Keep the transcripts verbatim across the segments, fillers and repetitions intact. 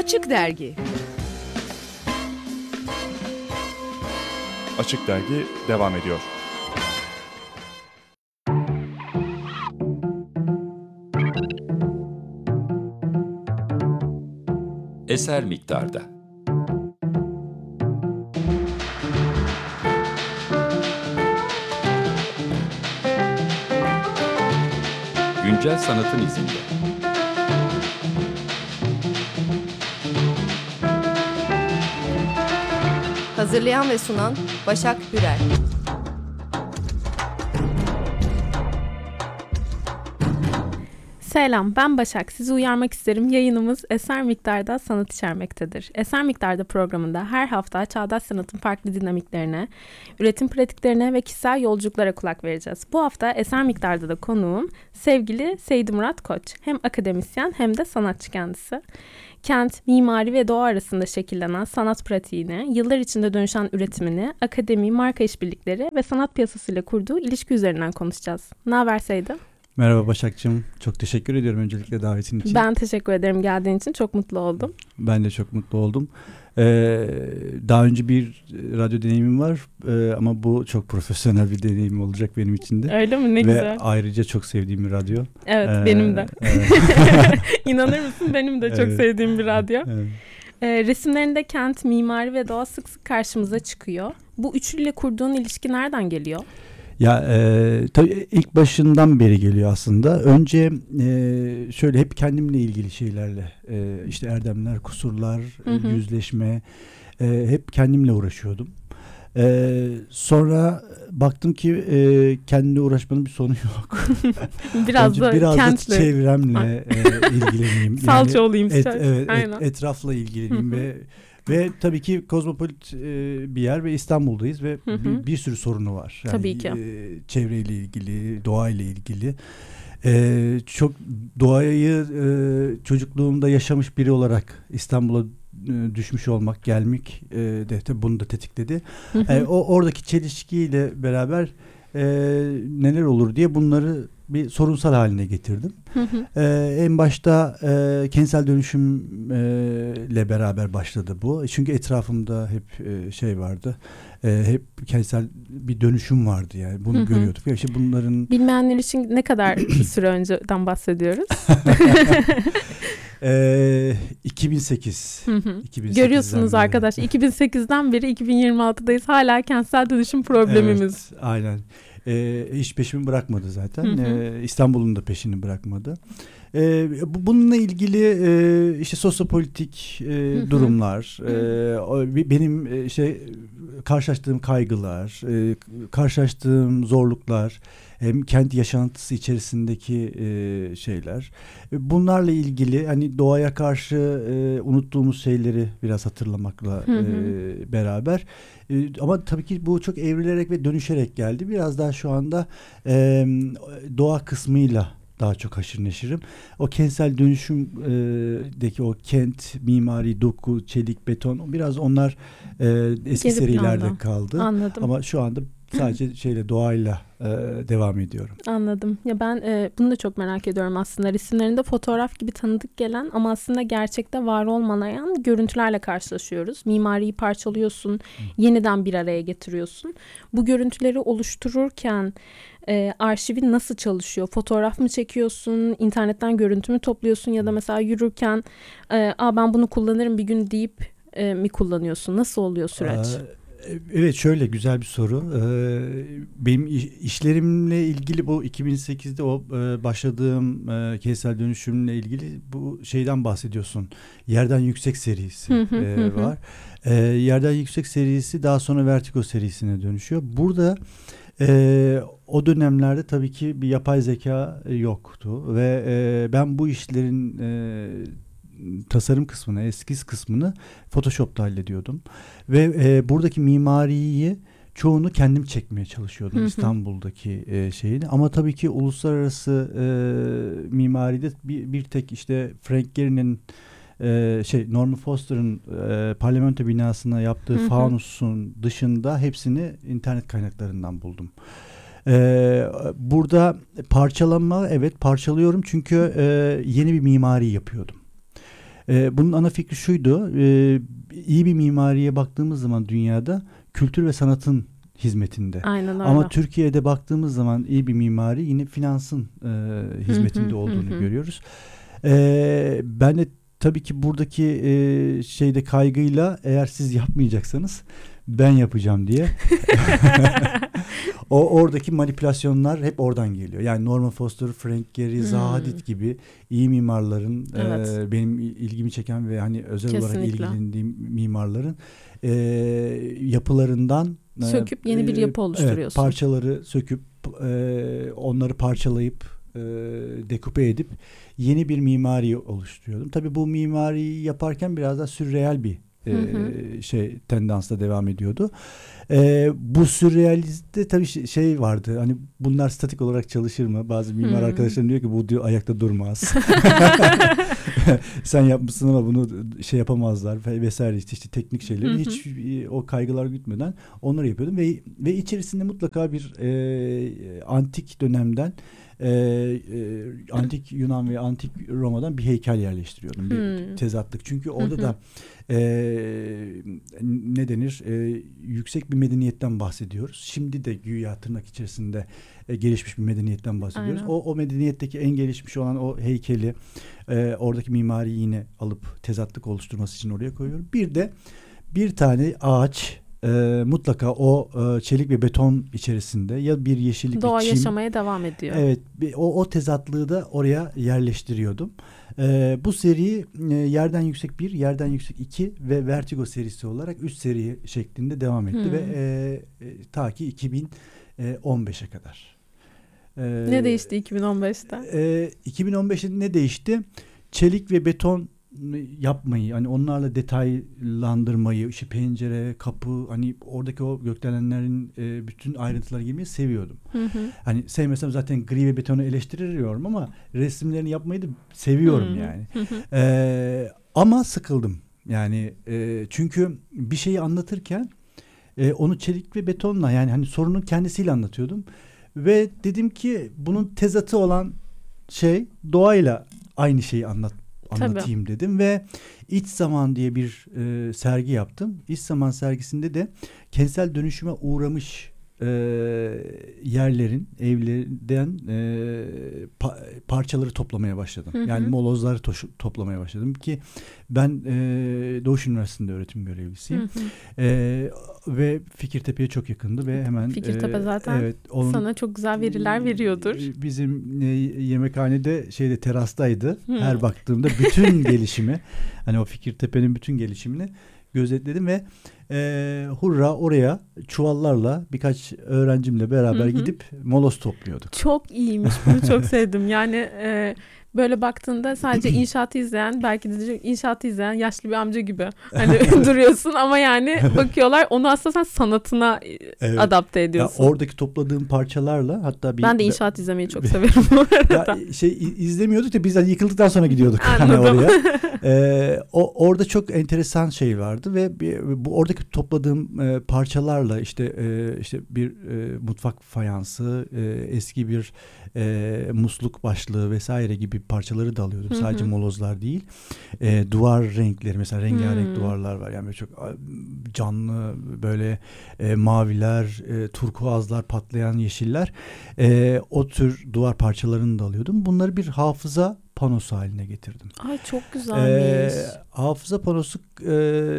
Açık Dergi. Açık Dergi devam ediyor. Eser miktarda. Güncel sanatın izinde. Hazırlayan ve sunan Başak Hürel. Selam, ben Başak. Sizi uyarmak isterim. Yayınımız Eser Miktarda sanat içermektedir. Eser Miktarda programında her hafta çağdaş sanatın farklı dinamiklerine, üretim pratiklerine ve kişisel yolculuklara kulak vereceğiz. Bu hafta Eser Miktarda da konuğum sevgili Seydi Murat Koç. Hem akademisyen hem de sanatçı kendisi. Kent, mimari ve doğa arasında şekillenen sanat pratiğini, yıllar içinde dönüşen üretimini, akademi, marka işbirlikleri ve sanat piyasasıyla kurduğu ilişki üzerinden konuşacağız. Ne haber Seydi? Merhaba Başak'cığım. Çok teşekkür ediyorum öncelikle davetin için. Ben teşekkür ederim geldiğin için. Çok mutlu oldum. Ben de çok mutlu oldum. Ee, daha önce bir radyo deneyimim var ee, ama bu çok profesyonel bir deneyim olacak benim için de. Öyle mi? Ne Ve güzel. Ve ayrıca çok sevdiğim bir radyo. Evet, ee, benim de. Evet. İnanır mısın? Benim de çok Evet. sevdiğim bir radyo. Evet. Ee, resimlerinde kent, mimari ve doğa sık sık karşımıza çıkıyor. Bu üçlüyle kurduğun ilişki nereden geliyor? Ya e, tabii ilk başından beri geliyor aslında. Önce e, şöyle hep kendimle ilgili şeylerle e, işte erdemler, kusurlar, Hı hı. yüzleşme e, hep kendimle uğraşıyordum. E, sonra baktım ki e, kendine uğraşmanın bir sonu yok. Biraz Önce da biraz kentle. da çevremle e, ilgileneyim. Salça olayım. et, işte. evet, et, Aynen. etrafla ilgileneyim Hı hı. ve Ve tabii ki kozmopolit e, bir yer ve İstanbul'dayız ve Hı hı. bir, bir sürü sorunu var. Yani, Tabii ki. E, çevreyle ilgili, doğayla ilgili. E, çok doğayı e, çocukluğumda yaşamış biri olarak İstanbul'a e, düşmüş olmak, gelmek e, de tabii bunu da tetikledi. Hı hı. E, o oradaki çelişkiyle beraber e, neler olur diye bunları bir sorunsal haline getirdim. Hı hı. Ee, en başta e, kentsel dönüşümle beraber başladı bu. Çünkü etrafımda hep e, şey vardı. E, hep kentsel bir dönüşüm vardı yani. Bunu Hı hı. görüyorduk. Yani işte bunların Bilmeyenler için ne kadar süre önceden bahsediyoruz? e, iki bin sekiz. Hı hı. iki bin sekizden Görüyorsunuz beri. arkadaş, iki bin sekizden beri iki bin yirmi altıdayız. Hala kentsel dönüşüm problemimiz. Evet, aynen. E, hiç peşimi bırakmadı zaten. Hı hı. E, İstanbul'un da peşini bırakmadı. E, bu, bununla ilgili e, işte sosyopolitik e, Hı hı. durumlar, Hı. e, o, bi- benim e, işte karşılaştığım kaygılar, e, karşılaştığım zorluklar, hem kent yaşantısı içerisindeki e, şeyler. E, bunlarla ilgili hani doğaya karşı e, unuttuğumuz şeyleri biraz hatırlamakla Hı hı. e, beraber. E, ama tabii ki bu çok evrilerek ve dönüşerek geldi. Biraz daha şu anda e, doğa kısmıyla daha çok haşır neşirim. O kentsel dönüşümdeki o kent, mimari, doku, çelik, beton biraz onlar e, eski Geri serilerde planda. kaldı. Anladım. Ama şu anda sadece şeyle doğayla e, devam ediyorum. Anladım. Ya ben e, bunu da çok merak ediyorum aslında. Resimlerinde fotoğraf gibi tanıdık gelen ama aslında gerçekte var olmayan görüntülerle karşılaşıyoruz. Mimariyi parçalıyorsun, Hı. yeniden bir araya getiriyorsun. Bu görüntüleri oluştururken e, arşivin nasıl çalışıyor? Fotoğraf mı çekiyorsun, internetten görüntü mü topluyorsun ya da mesela yürürken e, Aa, ben bunu kullanırım bir gün deyip e, mi kullanıyorsun? Nasıl oluyor süreç? Aa, Evet, şöyle güzel bir soru. Ee, benim işlerimle ilgili bu iki bin sekizde o e, başladığım e, kentsel dönüşümle ilgili bu şeyden bahsediyorsun. Yerden Yüksek serisi Hı hı, e, hı hı. var. E, Yerden Yüksek serisi daha sonra Vertigo serisine dönüşüyor. Burada e, o dönemlerde tabii ki bir yapay zeka yoktu ve e, ben bu işlerin e, tasarım kısmını, eskiz kısmını Photoshop'ta hallediyordum. Ve e, buradaki mimariyi çoğunu kendim çekmeye çalışıyordum, Hı hı. İstanbul'daki e, şeyini. Ama tabii ki uluslararası e, mimaride bir, bir tek işte Frank Gehry'nin e, şey Norman Foster'ın e, parlamento binasına yaptığı Hı hı. fanusun dışında hepsini internet kaynaklarından buldum. Ee, burada parçalama, evet parçalıyorum çünkü e, yeni bir mimari yapıyordum. E, bunun ana fikri şuydu. E, iyi bir mimariye baktığımız zaman dünyada kültür ve sanatın hizmetinde. Aynen öyle. Ama Türkiye'de baktığımız zaman iyi bir mimari yine finansın e, hizmetinde Hı hı, olduğunu hı hı. görüyoruz. E, ben de tabii ki buradaki e, şeyde kaygıyla eğer siz yapmayacaksanız ben yapacağım diye. O oradaki manipülasyonlar hep oradan geliyor. Yani Norman Foster, Frank Gehry, Hmm. Zaha Hadid gibi iyi mimarların Evet. e, benim ilgimi çeken ve hani özel olarak Kesinlikle. ilgilendiğim mimarların e, yapılarından e, Söküp yeni bir yapı e, oluşturuyorsun. Evet, parçaları söküp e, onları parçalayıp e, deküpe edip yeni bir mimari oluşturuyordum. Tabii bu mimariyi yaparken biraz da sürreel bir e, Hı hı. şey tendansla devam ediyordu. E, bu sürrealizmde tabii şey, şey vardı. Hani bunlar statik olarak çalışır mı? Bazı mimar Hmm. arkadaşlarım diyor ki bu diyor ayakta durmaz. Sen yapmışsın ama bunu şey yapamazlar vesaire işte, işte teknik şeyleri Hı hı. hiç e, o kaygılar gütmeden onları yapıyordum ve ve içerisinde mutlaka bir e, antik dönemden e, e, antik Yunan ve antik Roma'dan bir heykel yerleştiriyordum. Bir Hmm. tezatlık. Çünkü orada Hı hı. da e, ne denir? E, yüksek bir medeniyetten bahsediyoruz. Şimdi de güya tırnak içerisinde e, gelişmiş bir medeniyetten bahsediyoruz. Aynen. O o medeniyetteki en gelişmiş olan o heykeli e, oradaki mimariyi yine alıp tezatlık oluşturması için oraya koyuyorum. Bir de bir tane ağaç e, mutlaka o e, çelik ve beton içerisinde ya bir yeşillik Doğa bir çim. yaşamaya devam ediyor. Evet, bir- o, o tezatlığı da oraya yerleştiriyordum. Ee, bu seri e, Yerden Yüksek bir, Yerden Yüksek iki ve Vertigo serisi olarak üç seri şeklinde devam etti Hmm. ve e, e, ta ki iki bin on beşe kadar. Ee, Ne değişti iki bin on beşte? E, iki bin on beşte ne değişti? Çelik ve beton yapmayı, hani onlarla detaylandırmayı, işte pencere, kapı, hani oradaki o gökdelenlerin e, bütün ayrıntılara girmeyi seviyordum. Hı hı. Hani sevmesem zaten gri ve betonu eleştiriyorum ama resimlerini yapmayı da seviyorum Hı hı. yani. Hı hı. Ee, ama sıkıldım. Yani e, çünkü bir şeyi anlatırken e, onu çelik ve betonla, yani hani sorunun kendisiyle anlatıyordum. Ve dedim ki bunun tezatı olan şey doğayla aynı şeyi anlat anlatayım Tabii. dedim ve İç Zaman diye bir e, sergi yaptım. İç Zaman sergisinde de kentsel dönüşüme uğramış e, yerlerin, evlerden e, pa- parçaları toplamaya başladım. Hı hı. Yani molozları toş- toplamaya başladım ki ben e, Doğuş Üniversitesi'nde öğretim görevlisiyim. Hı hı. E, ve Fikirtepe'ye çok yakındı ve hemen Fikirtepe e, zaten evet, onun, sana çok güzel veriler veriyordur. e, Bizim e, yemekhanede şeyde terastaydı. Hmm. Her baktığımda bütün gelişimi, hani o Fikirtepe'nin bütün gelişimini gözetledim ve e, hurra oraya çuvallarla birkaç öğrencimle beraber Hı hı. gidip moloz topluyorduk. Çok iyiymiş. Bunu çok sevdim. Yani e, böyle baktığında sadece inşaatı izleyen, belki de diyecek, inşaatı izleyen yaşlı bir amca gibi hani duruyorsun ama yani bakıyorlar onu aslında sen sanatına e, Evet. adapte Ya ediyorsun. oradaki topladığım parçalarla hatta bir Ben de inşaat izlemeyi çok severim bu arada. ya şey i- izlemiyorduk da biz hani yıkıldıktan sonra gidiyorduk hani Anladım. oraya. Ee, o orada çok enteresan şey vardı ve bir, bu oradaki topladığım e, parçalarla işte e, işte bir e, mutfak fayansı, e, eski bir e, musluk başlığı vesaire gibi parçaları da alıyordum. Hı hı. Sadece molozlar değil. E, duvar renkleri, mesela rengarenk Hmm. duvarlar var. Yani böyle çok a, canlı böyle e, maviler, e, turkuazlar, patlayan yeşiller. E, o tür duvar parçalarını da alıyordum. Bunları bir hafıza panosu haline getirdim. Ay çok güzelmiş. Ee, hafıza panosu e,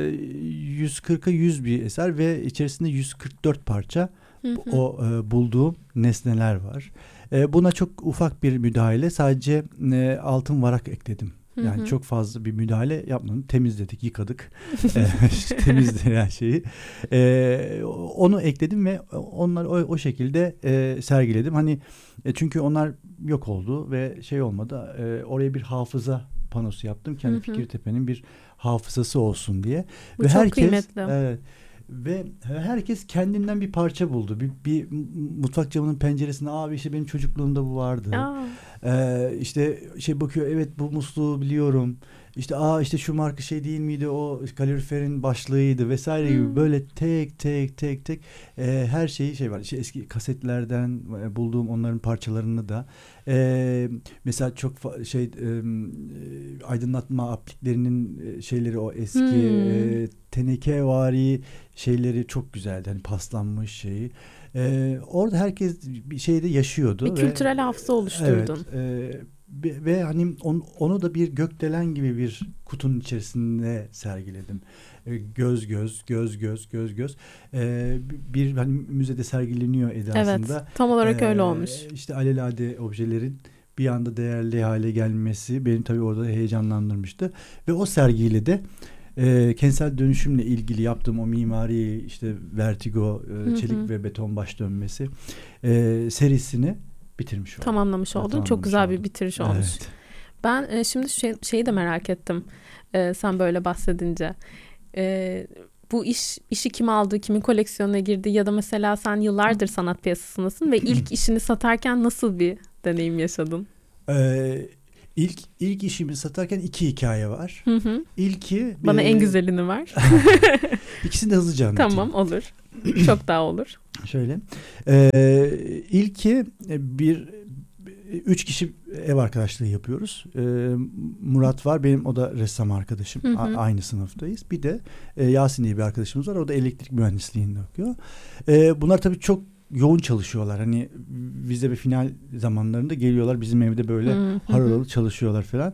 yüz kırka yüz bir eser ve içerisinde yüz kırk dört parça Hı hı. o e, bulduğum nesneler var. E, buna çok ufak bir müdahale, sadece e, altın varak ekledim. Yani Hı hı. çok fazla bir müdahale yapmadım. Temizledik, yıkadık. e, temizleyen şeyi. E, onu ekledim ve onları o, o şekilde e, sergiledim. Hani e, çünkü onlar yok oldu ve şey olmadı. E, oraya bir hafıza panosu yaptım. Kendi Hı hı. Fikirtepe'nin bir hafızası olsun diye. Bu ve çok herkes, kıymetli. Evet. Ve herkes kendinden bir parça buldu. Bir, bir mutfak camının penceresinde, abi işte benim çocukluğumda bu vardı. Aa, Ee, işte şey bakıyor, evet bu musluğu biliyorum. İşte aa işte şu marka şey değil miydi, o kaloriferin başlığıydı vesaire gibi Hmm. böyle tek tek tek tek e, her şeyi şey var. İşte eski kasetlerden e, bulduğum onların parçalarını da e, mesela çok fa- şey e, aydınlatma apliklerinin e, şeyleri, o eski Hmm. e, tenekevari şeyleri çok güzeldi. Hani paslanmış şeyi. E, orada herkes bir şeyde yaşıyordu. Bir ve- kültürel hafıza oluşturdun. Evet. E, ve, ve hani on, onu da bir gökdelen gibi bir kutunun içerisinde sergiledim. E, göz göz göz göz göz göz. E, bir hani müzede sergileniyor edasında. Evet, tam olarak E, öyle olmuş. İşte alelade objelerin bir anda değerli hale gelmesi beni tabii orada heyecanlandırmıştı. Ve o sergiyle de e, kentsel dönüşümle ilgili yaptığım o mimari işte vertigo, e, Hı hı. çelik ve beton baş dönmesi e, serisini bitirmiş oldum. Tamamlamış Ha, oldun. tamamlamış Çok güzel bir oldum. bitiriş olmuş. Evet. Ben e, şimdi şey, şeyi de merak ettim. E, sen böyle bahsedince. E, bu iş işi kim aldı, kimin koleksiyonuna girdi ya da mesela sen yıllardır sanat piyasasındasın ve ilk işini satarken nasıl bir deneyim yaşadın? Ee, ilk ilk işimi satarken iki hikaye var. Hı hı. İlki Bana e, en güzelini ver. İkisini de hızlıca anlatayım. Tamam, olur. Çok daha olur. Şöyle. Ee, ilki e, bir üç kişi ev arkadaşlığı yapıyoruz. Ee, Murat var, benim o da ressam arkadaşım. Hı hı. A- aynı sınıftayız. Bir de e, Yasin diye bir arkadaşımız var. O da elektrik mühendisliğinde okuyor. Ee, bunlar tabii çok yoğun çalışıyorlar. Hani vize ve final zamanlarında geliyorlar bizim evde böyle Hı hı. harıl harıl çalışıyorlar falan.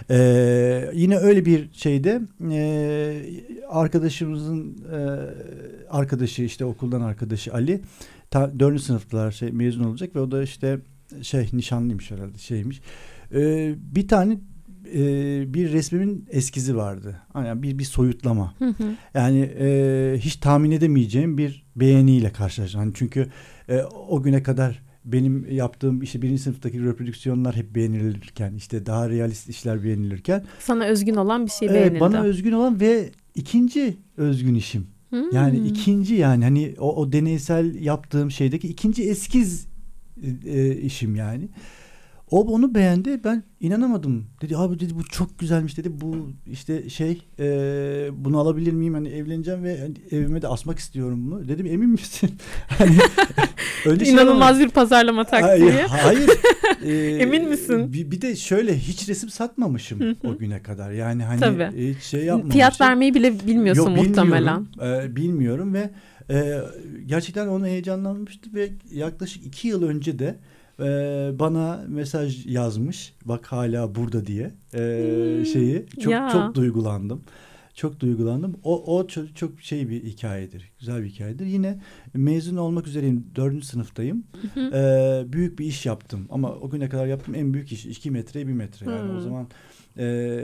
Ee, yine öyle bir şeyde e, arkadaşımızın e, arkadaşı, işte okuldan arkadaşı Ali ta, dördüncü sınıftalar şey mezun olacak ve o da işte şey nişanlıymış herhalde, şeymiş. Ee, bir tane e, bir resmimin eskizi vardı. Yani bir bir soyutlama. Hı hı. Yani e, hiç tahmin edemeyeceğim bir beğeniyle karşılaştım. Hani çünkü e, o güne kadar benim yaptığım işte birinci sınıftaki reprodüksiyonlar hep beğenilirken, işte daha realist işler beğenilirken, Sana özgün olan bir şey evet, beğenildi. bana özgün olan ve ikinci özgün işim. Hmm. Yani ikinci, yani hani o, o deneysel yaptığım şeydeki ikinci eskiz e, işim yani. O onu beğendi. Ben inanamadım. Dedi abi, dedi bu çok güzelmiş dedi. Bu işte şey e, bunu alabilir miyim? Hani evleneceğim ve hani evime de asmak istiyorum bunu. Dedim emin misin? Hani öyle şey İnanılmaz olmadı. bir pazarlama Hayır. taktiği. hayır. Ee, Emin misin? Bir, bir de şöyle hiç resim satmamışım Hı hı. o güne kadar. Yani hani Tabii. hiç şey yapmamışım. Fiyat vermeyi bile bilmiyorsun Yok, muhtemelen. Bilmiyorum, Ee, bilmiyorum ve e, gerçekten onu heyecanlanmıştı ve yaklaşık iki yıl önce de e, bana mesaj yazmış. Bak hala burada diye e, Hmm, şeyi çok ya. çok duygulandım. Çok duygulandım. O o çok, çok şey bir hikayedir. Güzel bir hikayedir. Yine mezun olmak üzereyim. Dördüncü sınıftayım. Hı hı. Ee, büyük bir iş yaptım. Ama o güne kadar yaptığım en büyük iş. iki metre, bir metre. Yani Hmm. o zaman e,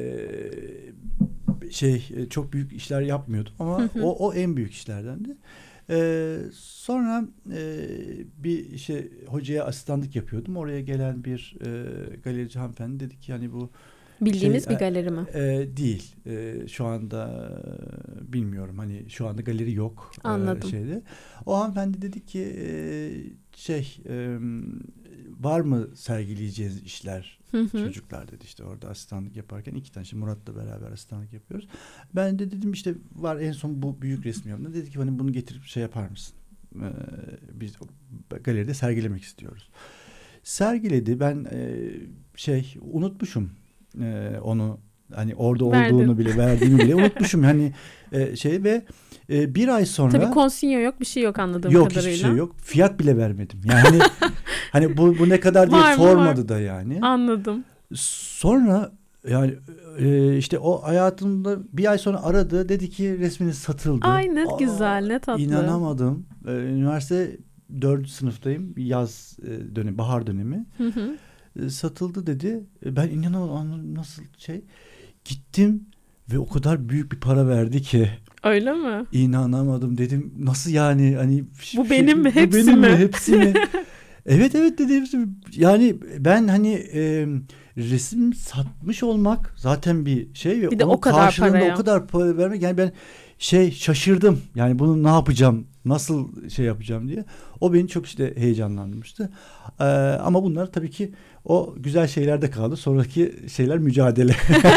şey çok büyük işler yapmıyordum. Ama Hı hı. o o en büyük işlerdendi. Ee, sonra e, bir işte hocaya asistanlık yapıyordum. Oraya gelen bir e, galerici hanımefendi dedi ki hani bu Bildiğimiz şey, bir galeri mi? e, değil. E, şu anda e, bilmiyorum. Hani şu anda galeri yok. e, Anladım. şeyde. O hanımefendi dedi ki e, şey e, var mı sergileyeceğiniz işler Hı hı. çocuklar dedi, işte orada asistanlık yaparken iki tane, şimdi Murat'la beraber asistanlık yapıyoruz. Ben de dedim işte var, en son bu büyük resmi yaptım. Dedi ki hani bunu getirip şey yapar mısın? E, biz galeride sergilemek istiyoruz. Sergiledi. Ben e, şey unutmuşum e, onu, hani orada Verdin. olduğunu bile, verdiğimi bile unutmuşum. Hani e, şey ve e, bir ay sonra Tabii konsinyo yok, bir şey yok anladığım yok, kadarıyla. hiçbir şey yok. Fiyat bile vermedim. Yani hani bu bu ne kadar diye Var mı, sormadı var. da yani. Anladım. Sonra yani e, işte o hayatımda bir ay sonra aradı, dedi ki resminiz satıldı. Ay ne Aa, güzel, ne tatlı. İnanamadım. E, üniversite dördüncü sınıftayım. Yaz e, dönemi, bahar dönemi. Hı hı. E, satıldı dedi. E, ben inanamadım, nasıl şey. Gittim ve o kadar büyük bir para verdi ki Öyle mi? inanamadım, dedim. Nasıl yani, hani Bu benim mi? bu Hepsi benim mi? Hepsi mi? Evet evet dedi. Hepsi. Yani ben hani e, resim satmış olmak zaten bir şey ve Bir de onun o kadar karşılığında paraya. o kadar para vermek, yani ben şey şaşırdım. Yani bunu ne yapacağım? Nasıl şey yapacağım diye. O beni çok işte heyecanlandırmıştı. Ee, ama bunlar tabii ki o güzel şeylerde kaldı. Sonraki şeyler mücadele.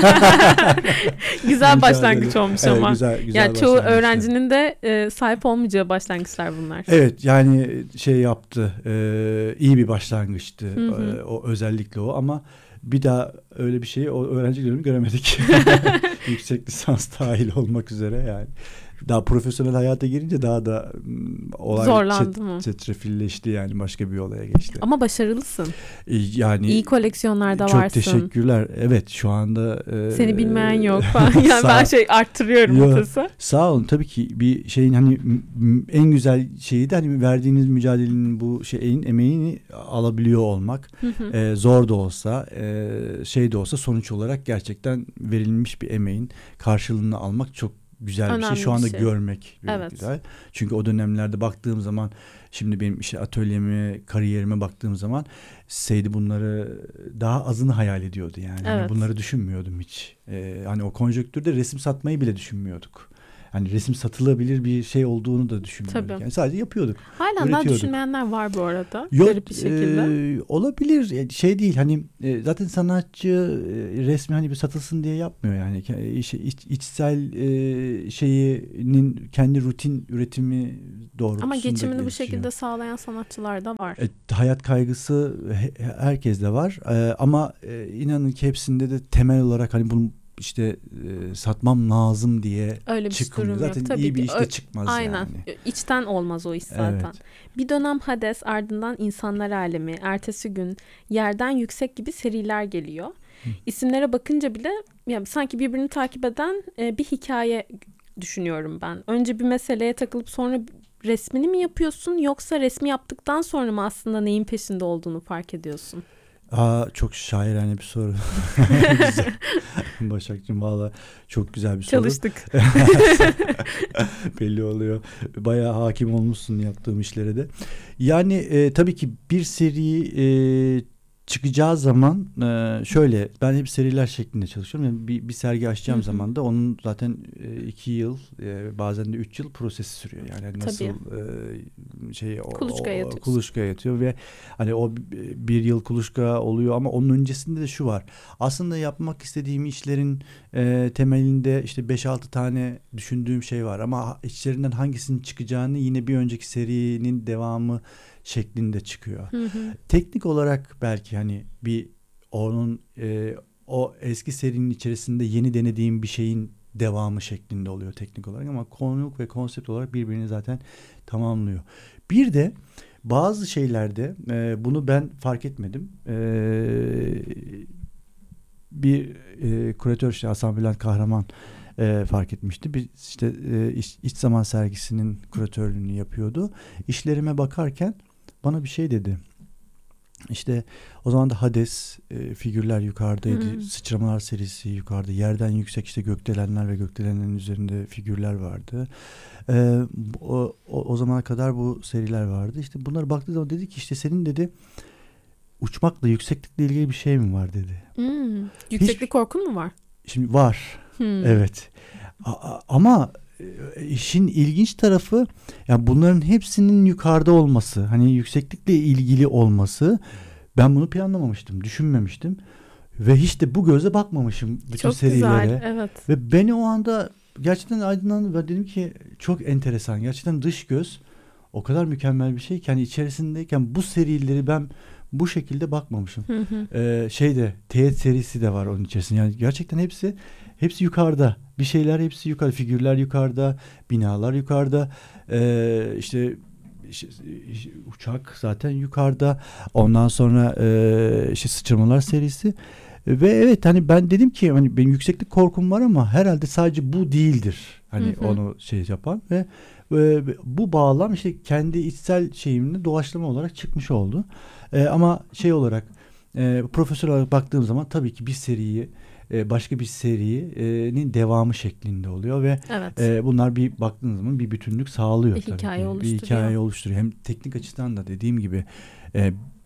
Güzel Mücadele. başlangıç olmuş Evet, ama. güzel, güzel Yani çoğu başlangıçtı. öğrencinin de e, sahip olmayacağı başlangıçlar bunlar. Evet, yani şey yaptı. E, iyi bir başlangıçtı. Hı hı. E, o özellikle o, ama bir daha öyle bir şeyi o öğrencilerimi göremedik. Yüksek lisans dahil olmak üzere yani. Daha profesyonel hayata girince daha da m, olay Zorlandı çet, mı? çetrefilleşti, yani başka bir olaya geçti. Ama başarılısın. E, yani İyi koleksiyonlarda çok varsın. teşekkürler. Evet, şu anda e, Seni bilmeyen yok falan. Yani sağ- ben şey arttırıyorum Yo, vitesi. Sağ olun. Tabii ki bir şeyin hani m- m- en güzel şeyi de hani verdiğiniz mücadelenin, bu şeyin emeğini alabiliyor olmak. Hı hı. Ee, zor da olsa, e, şey de olsa, sonuç olarak gerçekten verilmiş bir emeğin karşılığını almak çok güzel bir Önemli şey. Şu bir anda şey. görmek bir Evet. güzel. Çünkü o dönemlerde baktığım zaman, şimdi benim işte atölyeme, kariyerime baktığım zaman Seydi bunları daha azını hayal ediyordu yani. Hani Evet. bunları düşünmüyordum hiç. Ee, hani o konjonktürde resim satmayı bile düşünmüyorduk. Hani resim satılabilir bir şey olduğunu da düşünmüyorduk. Tabii. Yani sadece yapıyorduk. Halen daha üretiyorduk. düşünmeyenler var bu arada. Yok, Garip bir şekilde. e, olabilir. Yani şey değil, hani e, zaten sanatçı e, resmi hani bir satılsın diye yapmıyor yani. Ke- iç, iç- içsel e, şeyinin kendi rutin üretimi doğrultusunda Ama geçimini bu gelişiyor. şekilde sağlayan sanatçılar da var. E, hayat kaygısı he- herkeste var. E, ama e, inanın ki hepsinde de temel olarak hani bunu işte e, satmam lazım diye Öyle bir çıkmıyor. durum yok. Zaten Tabii iyi bir ki. işte Ö- çıkmaz Aynen. yani. İçten olmaz o iş zaten. Evet. Bir dönem Hades, ardından İnsanlar Alemi, ertesi gün Yerden Yüksek gibi seriler geliyor. İsimlere bakınca bile yani sanki birbirini takip eden e, bir hikaye düşünüyorum ben. Önce bir meseleye takılıp sonra resmini mi yapıyorsun, yoksa resmi yaptıktan sonra mı aslında neyin peşinde olduğunu fark ediyorsun? Aa, çok şairane bir soru. Güzel. Başakcığım, valla çok güzel bir soru. Çalıştık. Belli oluyor. Bayağı hakim olmuşsun yaptığım işlere de. Yani e, tabii ki bir seri e, çıkacağı zaman e, şöyle, ben hep seriler şeklinde çalışıyorum. Yani bir, bir sergi açacağım Hı hı. zaman da onun zaten e, iki yıl e, bazen de üç yıl prosesi sürüyor. Yani nasıl e, şey o, Kuluçkaya o- yatıyorsun. kuluçkaya yatıyor ve hani o bir yıl kuluçka oluyor, ama onun öncesinde de şu var. Aslında yapmak istediğim işlerin e, temelinde işte beş altı tane düşündüğüm şey var, ama içlerinden hangisinin çıkacağını yine bir önceki serinin devamı şeklinde çıkıyor. Hı hı. Teknik olarak belki hani bir onun e, o eski serinin içerisinde yeni denediğim bir şeyin devamı şeklinde oluyor teknik olarak, ama konuluk ve konsept olarak birbirini zaten tamamlıyor. Bir de bazı şeylerde e, bunu ben fark etmedim. E, bir e, küratör, işte Hasan Bülent Kahraman e, fark etmişti. Bir işte e, iç, iç zaman sergisinin küratörlüğünü yapıyordu. İşlerime bakarken bana bir şey dedi. İşte o zaman da Hades e, figürler yukarıdaydı. Hmm. Sıçramalar serisi yukarıda. Yerden yüksek işte gökdelenler ve gökdelenlerin üzerinde figürler vardı. E, o, o, o zamana kadar bu seriler vardı. İşte bunlara baktığı zaman dedi ki, işte senin dedi uçmakla, yükseklikle ilgili bir şey mi var dedi. Hmm. Yükseklik Hiç- korkun mu var? Şimdi var. Hmm. Evet. A- a- ama e, işin ilginç tarafı, yani bunların hepsinin yukarıda olması, hani yükseklikle ilgili olması, ben bunu planlamamıştım, düşünmemiştim ve hiç de bu gözle bakmamışım bütün Çok serilere. güzel. Evet. Ve beni o anda gerçekten aydınlandı ve dedim ki çok enteresan, gerçekten dış göz o kadar mükemmel bir şey ki, hani içerisindeyken bu serileri ben bu şekilde bakmamışım. Hı hı. Ee, şeyde Teğet serisi de var onun içerisinde. Yani gerçekten hepsi hepsi yukarıda. Bir şeyler hepsi yukarıda. Figürler yukarıda, binalar yukarıda. Ee, işte, işte uçak zaten yukarıda. Ondan sonra e, işte Sıçramalar serisi. Ve evet, hani ben dedim ki hani benim yükseklik korkum var, ama herhalde sadece bu değildir. Hani Hı hı. onu şey yapan ve, ve bu bağlam işte kendi içsel şeyimle doğaçlama olarak çıkmış oldu. Ee, ama şey olarak e, profesyonel olarak baktığım zaman tabii ki bir seriyi e, başka bir serinin devamı şeklinde oluyor ve Evet. e, bunlar bir baktığınız zaman bir bütünlük sağlıyor. Bir tabii hikaye ki. oluşturuyor. Bir hikaye oluşturuyor. Hem teknik açıdan da dediğim gibi e,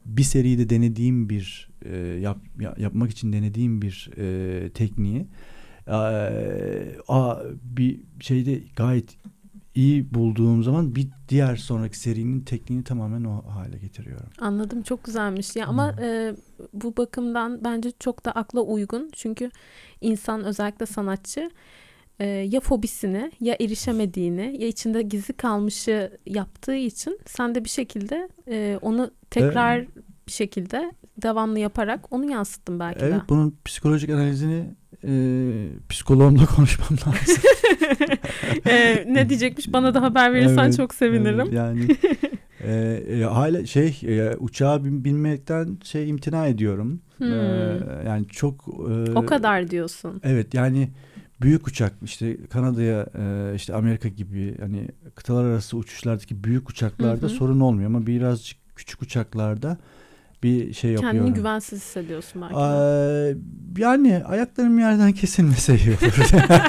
bir seride denediğim bir e, yap, yapmak için denediğim bir e, tekniği e, a, bir şeyde gayet iyi bulduğum zaman bir diğer sonraki serinin tekniğini tamamen o hale getiriyorum. Anladım, çok güzelmiş ya ama e, bu bakımdan bence çok da akla uygun çünkü insan özellikle sanatçı e, ya fobisini ya erişemediğini ya içinde gizli kalmışı yaptığı için sen de bir şekilde e, onu tekrar evet. bir şekilde devamlı yaparak onu yansıttın belki evet, de. Evet, bunun psikolojik analizini e, psikologumla konuşmam lazım. e, ne diyecekmiş bana da haber verirsen evet, çok sevinirim. Evet, yani e, e, hala şey e, uçağa bin, binmekten şey imtina ediyorum. Hmm. E, yani çok e, o kadar diyorsun. Evet, yani büyük uçak işte Kanada'ya e, işte Amerika gibi hani kıtalar arası uçuşlardaki büyük uçaklarda hı hı. sorun olmuyor ama birazcık küçük uçaklarda bir şey yapıyorum. Kendini güvensiz hissediyorsun belki. Ee, yani ayaklarım yerden kesilmese iyi olur.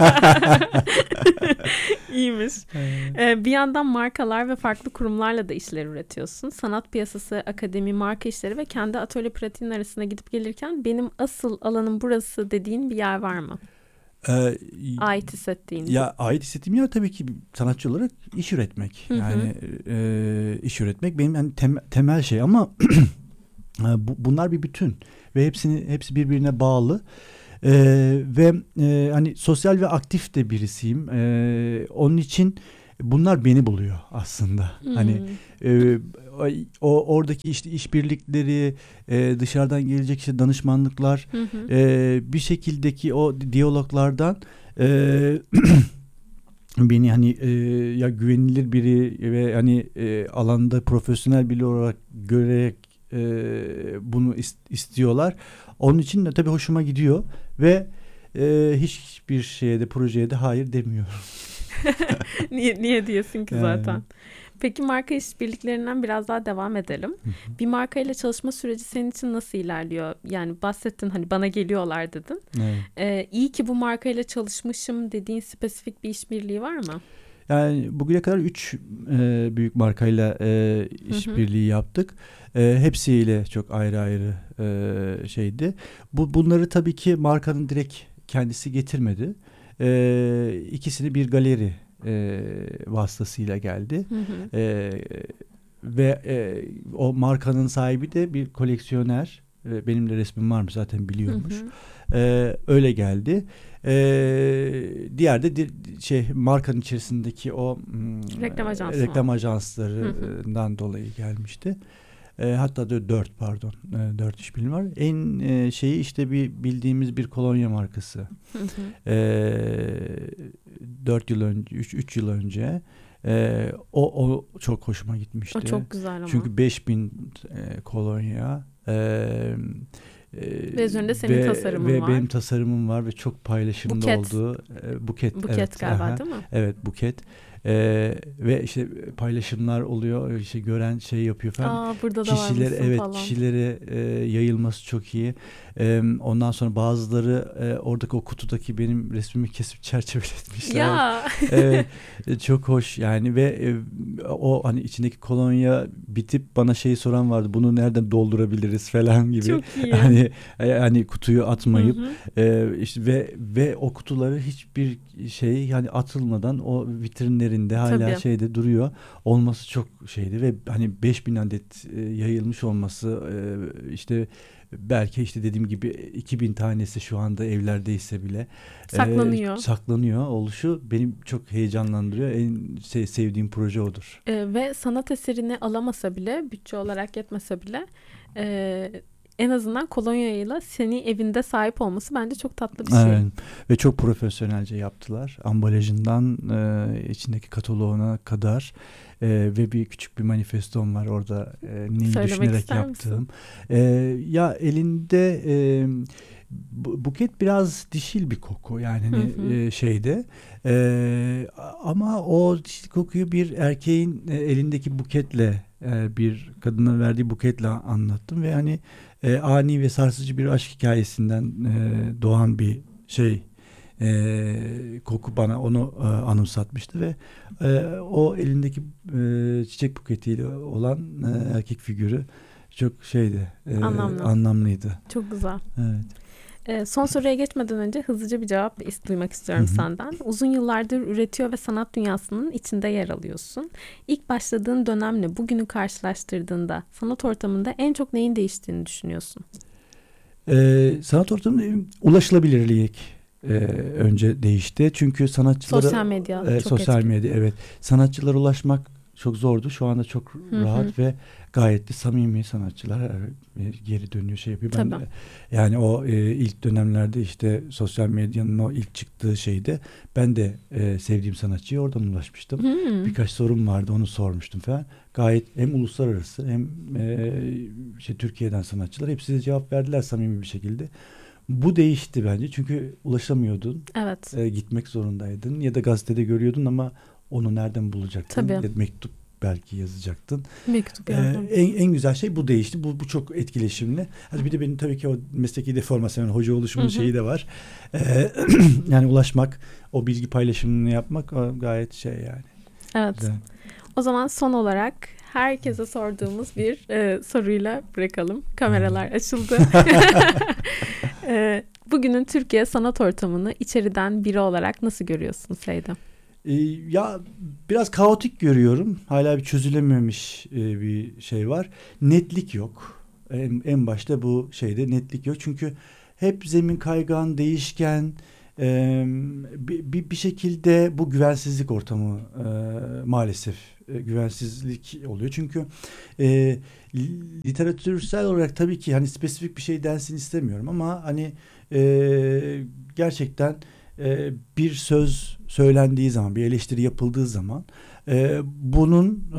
İyiymiş. Ee, bir yandan markalar ve farklı kurumlarla da işler üretiyorsun. Sanat piyasası, akademi, marka işleri ve kendi atölye pratiğinin arasında gidip gelirken benim asıl alanım burası dediğin bir yer var mı? Ee, ait hissettiğin. Ya ait hissettiğim yer tabii ki sanatçı olarak iş üretmek. Hı hı. Yani e, iş üretmek benim yani tem, temel şey ama bu, bunlar bir bütün ve hepsini hepsi birbirine bağlı. Ee, ve e, hani sosyal ve aktif de birisiyim. Ee, onun için bunlar beni buluyor aslında. Hmm. Hani e, o oradaki işte işbirlikleri, e, dışarıdan gelecek işte danışmanlıklar, hı hı. E, bir şekildeki o diyaloglardan e, beni hani e, ya güvenilir biri ve hani e, alanda profesyonel biri olarak görerek e, bunu ist- istiyorlar. Onun için de tabii hoşuma gidiyor ve e, hiçbir şeye de projeye de hayır demiyorum. niye, niye diyorsun ki zaten? Yani. Peki marka işbirliklerinden biraz daha devam edelim. Hı-hı. Bir markayla çalışma süreci senin için nasıl ilerliyor? Yani bahsettin hani bana geliyorlar dedin. Evet. Ee, iyi ki bu markayla çalışmışım dediğin spesifik bir işbirliği var mı? Yani bugüne kadar üç e, büyük markayla e, işbirliği yaptık. E, hepsiyle çok ayrı ayrı e, şeydi. Bu bunları tabii ki markanın direkt kendisi getirmedi. E, ikisini bir galeri e, vasıtasıyla geldi. Hı hı. E, ve e, o markanın sahibi de bir koleksiyoner. E, benim de resmim varmış zaten biliyormuş. Hı hı. E, öyle geldi. Ee, diğer de di, şey markanın içerisindeki o reklam, ajansı reklam ajanslarından hı hı. dolayı gelmişti. Ee, hatta da dört pardon e, dört işbirliği var. En e, şeyi işte bir bildiğimiz bir kolonya markası. Hı hı. Ee, dört yıl önce, üç, üç yıl önce e, o o çok hoşuma gitmişti. O çok güzel ama. Çünkü beş bin e, kolonya. E, Ve üzerinde senin ve, tasarımın ve var. Ve benim tasarımım var ve çok paylaşımda buket. oldu. E, buket. Buket evet, galiba aha, değil mi? Evet buket. E, ve işte paylaşımlar oluyor. İşte gören şey yapıyor falan. Aa, burada da Kişiler evet falan. kişilere e, yayılması çok iyi. E, ondan sonra bazıları e, oradaki o kutudaki benim resmimi kesip çerçeveletmişler. Ya. Evet, çok hoş yani ve e, o hani içindeki kolonya bitip bana şeyi soran vardı. Bunu nereden doldurabiliriz falan gibi. Çok iyi. Hani hani kutuyu atmayıp e, işte ve ve o kutuları hiçbir şey yani atılmadan o vitrinlerinde hala Tabii. şeyde duruyor. Olması çok şeydi ve hani beş bin adet e, yayılmış olması e, işte belki işte dediğim gibi iki bin tanesi şu anda evlerdeyse bile saklanıyor. E, saklanıyor oluşu beni çok heyecanlandırıyor. En şey, sevdiğim proje odur. E, ve sanat eserini alamasa bile, bütçe olarak yetmese bile e, en azından kolonyayla seni evinde sahip olması bence çok tatlı bir şey. Evet. Ve çok profesyonelce yaptılar. Ambalajından e, içindeki kataloğuna kadar e, ve bir küçük bir manifestom var orada e, neyi Söylemek düşünerek yaptığım. E, ya elinde e, buket biraz dişil bir koku yani hı hı. E, şeyde e, ama o dişil kokuyu bir erkeğin e, elindeki buketle e, bir kadına verdiği buketle anlattım ve hani e, ani ve sarsıcı bir aşk hikayesinden e, doğan bir şey e, koku bana onu e, anımsatmıştı ve e, o elindeki e, çiçek buketiyle olan e, erkek figürü çok şeydi, e, Anlamlı. anlamlıydı. Çok güzel. Evet. Ee, son soruya geçmeden önce hızlıca bir cevap is- duymak istiyorum Hı hı. senden. Uzun yıllardır üretiyor ve sanat dünyasının içinde yer alıyorsun. İlk başladığın dönemle bugünü karşılaştırdığında sanat ortamında en çok neyin değiştiğini düşünüyorsun? Ee, sanat ortamında ulaşılabilirlik e, önce değişti. Çünkü sanatçılara Sosyal medya e, çok sosyal etkili. medya, evet. Sanatçılara ulaşmak çok zordu. Şu anda çok Hı hı. rahat ve gayet de samimi sanatçılar e, geri dönüyor, şey yapıyor. Ben Tabii. de, yani o e, ilk dönemlerde işte sosyal medyanın o ilk çıktığı şeyde ben de e, sevdiğim sanatçıya oradan ulaşmıştım. Hmm. Birkaç sorum vardı, onu sormuştum falan. Gayet hem uluslararası hem e, şey Türkiye'den sanatçılar hepsi de cevap verdiler samimi bir şekilde. Bu değişti bence çünkü ulaşamıyordun, Evet. e, gitmek zorundaydın ya da gazetede görüyordun ama onu nereden bulacaktın? Tabii. Ya da mektup belki yazacaktın. Mektup Ee, yazdım. en, en güzel şey bu değişti. Bu, bu çok etkileşimli. Hadi bir de benim tabii ki o mesleki deformasyon, hoca oluşumun Hı hı. şeyi de var. Ee, yani ulaşmak, o bilgi paylaşımını yapmak o gayet şey yani. Evet. Güzel. O zaman son olarak herkese sorduğumuz bir e, soruyla bırakalım. Kameralar açıldı. e, bugünün Türkiye sanat ortamını içeriden biri olarak nasıl görüyorsun Seyda? Ee, ya biraz kaotik görüyorum. Hala bir çözülememiş e, bir şey var. Netlik yok. En, en başta bu şeyde netlik yok. Çünkü hep zemin kaygan, değişken, e, bir, bir, bir şekilde bu güvensizlik ortamı e, maalesef e, güvensizlik oluyor. Çünkü e, literatürsel olarak tabii ki hani spesifik bir şey densin istemiyorum ama hani e, gerçekten e, bir söz söylendiği zaman, bir eleştiri yapıldığı zaman e, bunun